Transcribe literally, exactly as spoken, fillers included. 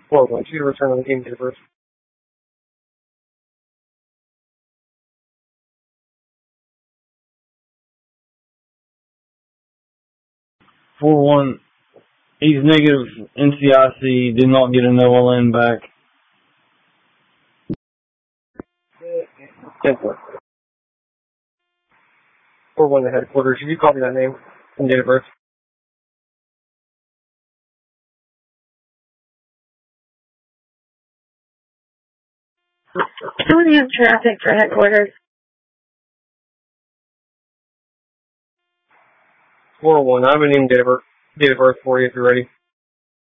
four one. Should return on the game date of birth. four one. He's negative N C I C. Did not get an O L N back. ten four. four one, the headquarters. Should you copy that name and date of birth? Do we have traffic for headquarters? four one. I have a name date of birth, date of birth for you if you're ready.